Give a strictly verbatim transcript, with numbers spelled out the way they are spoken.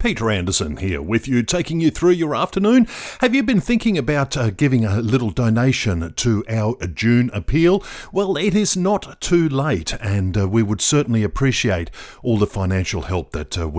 Peter Anderson here with you, taking you through your afternoon. Have you been thinking about uh, giving a little donation to our June appeal? Well, it is not too late, and uh, we would certainly appreciate all the financial help that uh,